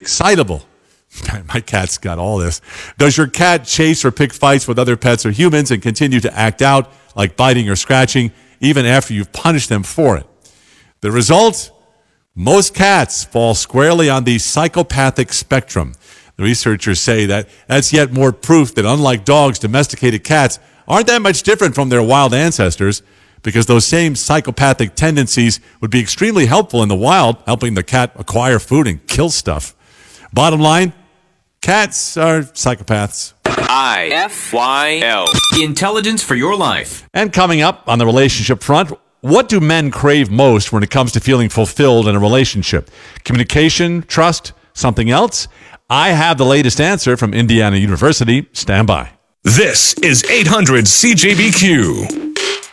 excitable? My cat's got all this. Does your cat chase or pick fights with other pets or humans and continue to act out, like biting or scratching, even after you've punished them for it? The result? Most cats fall squarely on the psychopathic spectrum. The researchers say that that's yet more proof that, unlike dogs, domesticated cats aren't that much different from their wild ancestors, because those same psychopathic tendencies would be extremely helpful in the wild, helping the cat acquire food and kill stuff. Bottom line, cats are psychopaths. IFYL. Intelligence for your life. And coming up on the relationship front, what do men crave most when it comes to feeling fulfilled in a relationship? Communication, trust, something else? I have the latest answer from Indiana University. Stand by. This is 800 CJBQ.